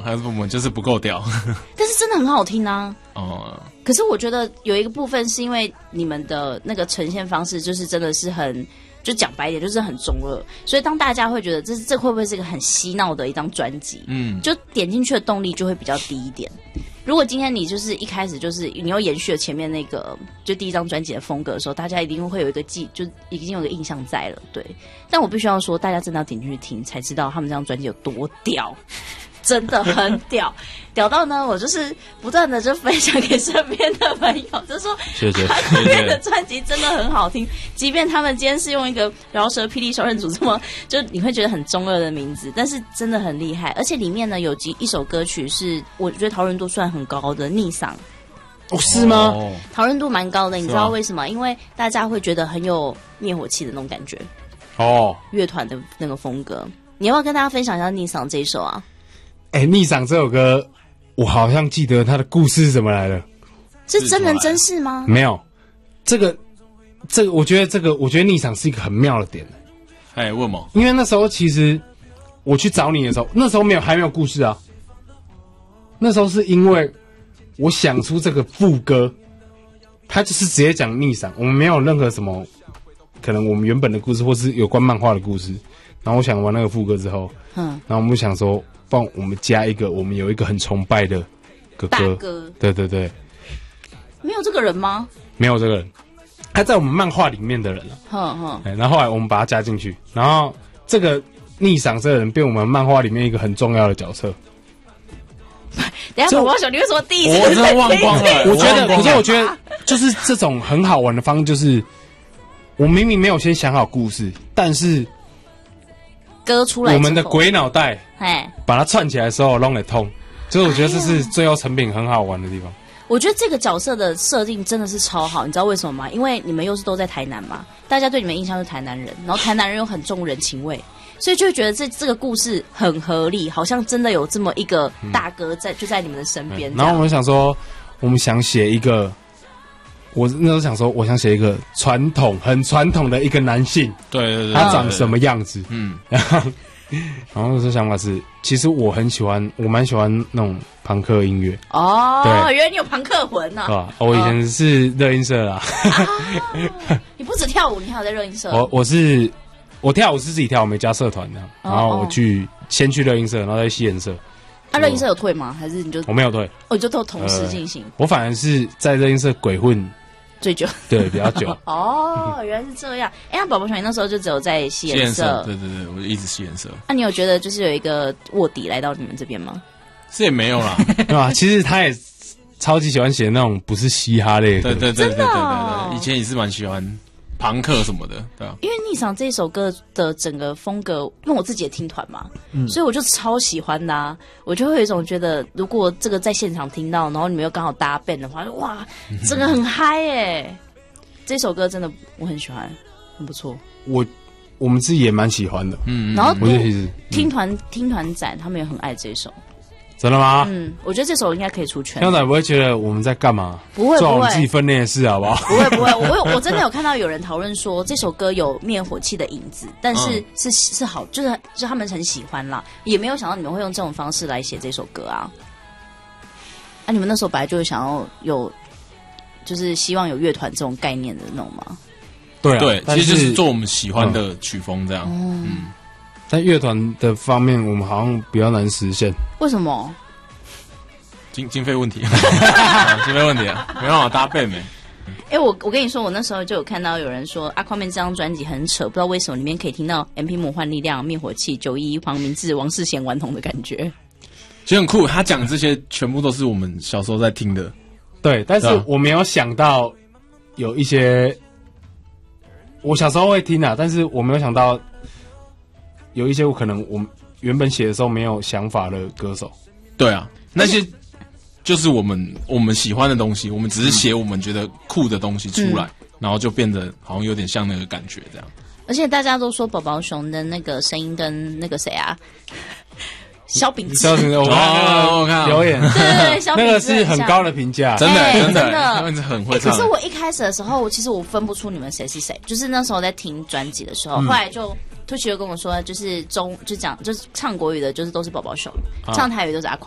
还是我们就是不够屌？ 但是真的很好听啊。 哦， 可是我觉得有一个部分是因为你们的那个呈现方式，就是真的是很，就讲白一点，就是很中二，所以当大家会觉得这会不会是一个很嬉闹的一张专辑？就点进去的动力就会比较低一点。如果今天你就是一开始就是你又延续了前面那个就第一张专辑的风格的时候，大家一定会有一个就已经有个印象在了，对。但我必须要说，大家真的要点进去听，才知道他们这张专辑有多屌。真的很屌，屌到呢，我就是不断的就分享给身边的朋友，就说谢谢后面的专辑真的很好听，即便他们今天是用一个饶舌霹雳双人组这么就你会觉得很中二的名字，但是真的很厉害，而且里面呢有一首歌曲是我觉得讨论度算很高的逆嗓。 哦，是吗？ 讨论度蛮高的，你知道为什么？因为大家会觉得很有灭火器的那种感觉，乐团的那个风格。你要不要跟大家分享一下逆嗓这一首啊？ 逆嗓这首歌，我好像记得它的故事是怎么来的。 是真人真事吗？ 没有，这个，我觉得逆嗓是一个很妙的点。 为什么？ 因为那时候其实我去找你的时候，那时候还没有故事啊。那时候是因为我想出这个副歌，它就是直接讲逆嗓，我们没有任何什么可能我们原本的故事或是有关漫画的故事。然后我想完那个副歌之后，然后我们想说，帮我们加一个我们有一个很崇拜的哥哥， 大哥， 对对对， 没有这个人吗？ 没有这个人，他在我们漫画里面的人了。然后后来我们把他加进去，然后这个逆嗓这个人变我们漫画里面一个很重要的角色。 等一下，宝宝熊，你为什么第一次？ 我真的忘光了。 可是我觉得就是这种很好玩的方式，就是我明明没有先想好故事，但是歌出来， 我们的鬼脑袋，把它串起来的时候弄得通，就是我觉得这是最后成品很好玩的地方。 我觉得这个角色的设定真的是超好，你知道为什么吗？因为你们又是都在台南嘛，大家对你们印象是台南人，然后台南人又很重人情味，所以就会觉得这个故事很合理，好像真的有这么一个大哥就在你们的身边。 然后我们想说，我们想写一个，我那时候想说，我想写一个很传统的一个男性， 对， 他长什么样子？然后那时候想法是，其实我蛮喜欢那种朋克音乐。 对，原来你有朋克魂啊！ 吧？我以前是热音社啦。 你不止跳舞，你还有在热音社。 我跳舞是自己跳，我没加社团的。然后我先去热音社，然后再西研社。 热音社有退吗？还是你就我没有退？ 你就都同时进行。 我反而是在热音社鬼混最久， 对，比较久。 原来是这样。那宝宝熊，你那时候就只有在西研社， 对，我就一直西研社。 那你有觉得就是有一个卧底来到你们这边吗？ 这也没有啦， 对吧？其实他也超级喜欢写那种不是嘻哈类的， 对，以前也是蛮喜欢朋克什么的，对啊。 因为逆嗓这一首歌的整个风格，因为我自己也听团嘛，所以我就超喜欢的啊。我就会有一种觉得，如果这个在现场听到，然后你们又刚好搭 band 的话，哇，整个很嗨耶！这首歌真的我很喜欢，很不错。 我们自己也蛮喜欢的， 然后我其实听团仔他们也很爱这首。 真的吗？ 我觉得这首应该可以出圈。 听仔不会觉得我们在干嘛？ 不会， 做我们自己分内的事，好不好？ 不会，我真的有看到有人讨论说这首歌有灭火器的影子，但是是好，就是他们很喜欢啦，也没有想到你们会用这种方式来写这首歌啊。你们那时候本来就想要有，就是希望有乐团这种概念的那种吗？ 对，其实就是做我们喜欢的曲风这样。 但乐团的方面，我们好像比较难实现。 为什么？ 经费问题，经费问题啊，没办法搭配没。 我跟你说，我那时候就有看到有人说Aquaman这张专辑很扯，不知道为什么里面可以听到 MP 魔幻力量、灭火器、911、黄明志、王世贤顽童的感觉， 其实很酷。他讲这些全部都是我们小时候在听的， 对。但是我没有想到有一些我小时候会听啊，但是我没有想到。有一些我可能我原本写的时候没有想法的歌手， 对啊，那些就是我们喜欢的东西，我们只是写我们觉得酷的东西出来，然后就变得好像有点像那个感觉这样。 而且大家都说宝宝熊的那个声音跟那个谁啊，萧秉治， 我看表演， 对，萧秉治那个是很高的评价， 真的，很会唱。 可是我一开始的时候，其实我分不出你们谁是谁，就是那时候在听专辑的时候，后来就。Twitch 就跟我说，就是唱国语的，就是都是宝宝熊，唱台语都是阿宽。